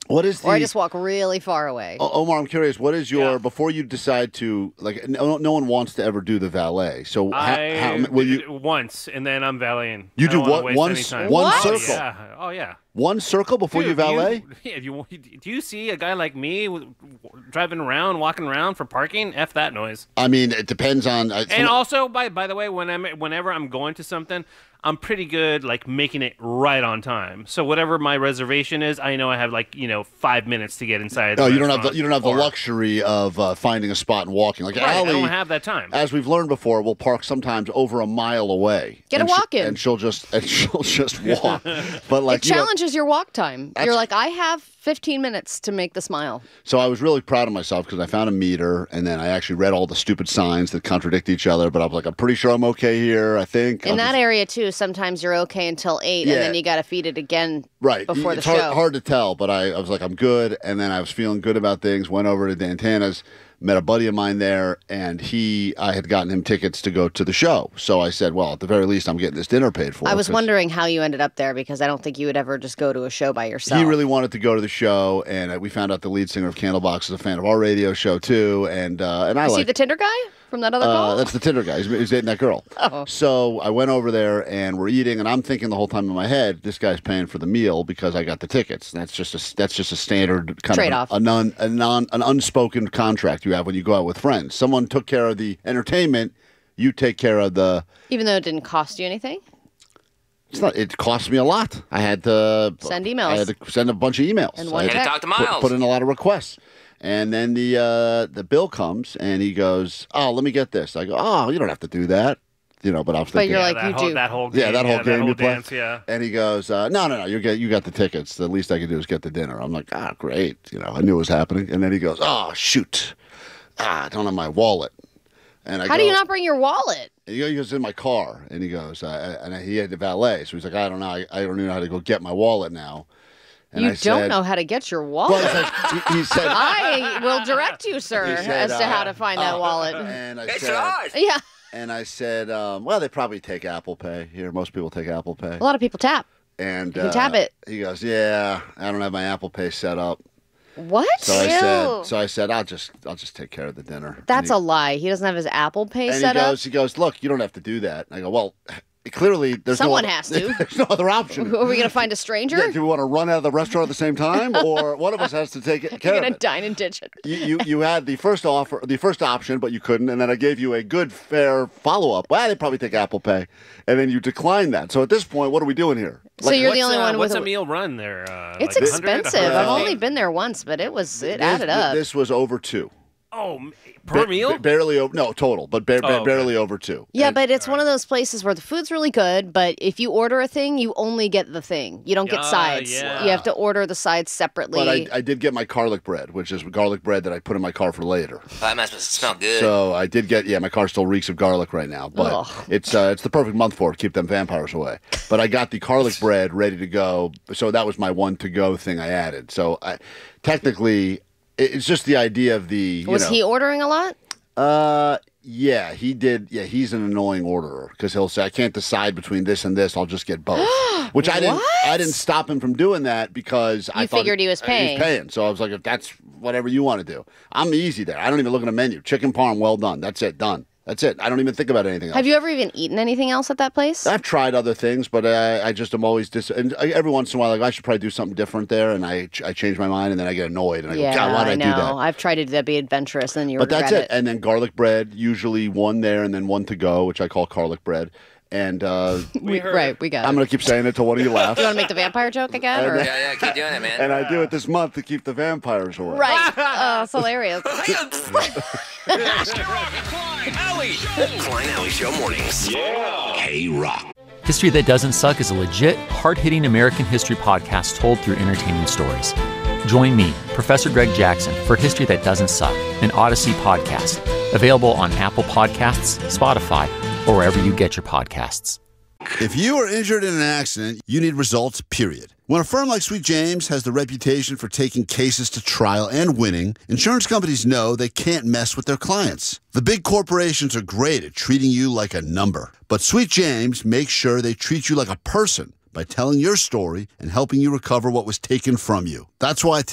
What is the? Or I just walk really far away. Omar, I'm curious. What is your Yeah. before you decide to like? No one wants to ever do the valet. So how will did you? it once, and then I'm valeting. You I do don't wanna what? waste One any time. one What? circle. Yeah. Oh yeah. One circle before you Dude, valet. Do you see a guy like me driving around, walking around for parking? F that noise. I mean, it depends on. And also, by the way, whenever I'm going to something, I'm pretty good like making it right on time. So whatever my reservation is, I know I have 5 minutes to get inside. Oh, the you don't have restaurant. the luxury of finding a spot and walking. Like Right, I Allie, don't have that time. as we've learned before, will park sometimes over a mile away. Get a And walk-in. and she'll just walk. But like It challenges your walk time. You're like, I have 15 minutes to make the smile. So I was really proud of myself because I found a meter, and then I actually read all the stupid signs that contradict each other. But I was like, I'm pretty sure I'm okay here. I think In that area, too, sometimes you're okay until 8, Yeah. and then you got to feed it again right before the it's show. hard to tell, but I was like, I'm good, and then I was feeling good about things. Went over to Dantana's, met a buddy of mine there, and I had gotten him tickets to go to the show. So I said, well, at the very least, I'm getting this dinner paid for. I was 'cause wondering how you ended up there because I don't think you would ever just go to a show by yourself. He really wanted to go to the show, and we found out the lead singer of Candlebox is a fan of our radio show too, and I Is he like. the Tinder guy from that other call? That's the Tinder guy. He's dating that girl. Oh. So I went over there and we're eating, and I'm thinking the whole time in my head, this guy's paying for the meal because I got the tickets. And that's just a standard kind Trade-off. of an unspoken contract you have when you go out with friends. Someone took care of the entertainment, you take care of the. Even though it didn't cost you anything? It's not. It cost me a lot. I had to Send emails. I had to send a bunch of emails. And I one had to text. Talk to Miles. Put in a lot of requests. And then the bill comes, and he goes, "Oh, let me get this." I go, "Oh, you don't have to do that." But I was But thinking, you're Yeah, like, that you whole, do. That whole game. yeah, that whole game that whole you play. dance, yeah. And he goes, no, you got the tickets. The least I can do is get the dinner. I'm like, great. I knew it was happening. And then he goes, oh, shoot. I don't have my wallet. And I How go, do you not bring your wallet? He goes, in my car. And he goes, and he had the valet. So he's like, I don't know. I don't even know how to go get my wallet now. And You I don't said, know how to get your Well, wallet. he said, I will direct you, sir, He said, as to how to find that wallet. and I It's said, hard. Yeah, and I said, well, they probably take Apple Pay here. Most people take Apple Pay. a lot of people tap. And You can tap it. He goes, yeah, I don't have my Apple Pay set up. What? So I said, I'll just take care of the dinner. That's a and lie. He doesn't have his Apple Pay he, set and up. he goes, look, you don't have to do that. And I go, well, clearly there's Someone no other, has to. There's no other option. Are we going to find a stranger? Yeah, do we want to run out of the restaurant at the same time, or one of us has to take care You're of going to it? dine and ditch it. You had the first option, but you couldn't, and then I gave you a good, fair follow up. Well, they probably take Apple Pay, and then you declined that. So at this point, what are we doing here? So you're the What's, only one with what's a a meal run there? It's like 100, expensive. I've 150? only been there once, but it added up. This was over $2. Oh, per meal? Barely over. No, total, but okay. barely over $2. Yeah, And- but it's one of those places where the food's really good, but if you order a thing, you only get the thing. You don't get Ah, sides. yeah. You have to order the sides separately. But I did get my garlic bread, which is garlic bread that I put in my car for later. That must smell good. So I did get, my car still reeks of garlic right now, but Ugh. it's the perfect month for it. Keep them vampires away. But I got the garlic bread ready to go, so that was my one to go thing I added. So technically, it's just the idea of the. Was he ordering a lot? Yeah, he did. Yeah, he's an annoying orderer because he'll say, "I can't decide between this and this. I'll just get both." Which I didn't. What? I didn't stop him from doing that because I thought figured he was paying. He's paying, so I was like, "If that's whatever you want to do, I'm easy there. I don't even look at a menu. Chicken parm, well done. That's it. Done. That's it. I don't even think about anything else." Have you ever even eaten anything else at that place? I've tried other things, but I just am always and every once in a while, like I should probably do something different there, and I change my mind, and then I get annoyed, and I go, yeah, "God, why did I know. do that?" I've tried to do that, be adventurous, and then you But regret that's it. it. And then garlic bread, usually one there and then one to go, which I call garlic bread. And We heard. Right, we got I'm it. going to keep saying it till one of you laughs. You want to make the vampire joke again? Or? yeah, keep doing it, man. And I do it this month to keep the vampires away. Right. Oh, it's hilarious. Klein Alley Show mornings. Yeah. K-Rock. History That Doesn't Suck is a legit, hard-hitting American history podcast told through entertaining stories. Join me, Professor Greg Jackson, for History That Doesn't Suck, an Odyssey podcast. Available on Apple Podcasts, Spotify, or wherever you get your podcasts. If you are injured in an accident, you need results, period. When a firm like Sweet James has the reputation for taking cases to trial and winning, insurance companies know they can't mess with their clients. The big corporations are great at treating you like a number. But Sweet James makes sure they treat you like a person by telling your story and helping you recover what was taken from you. That's why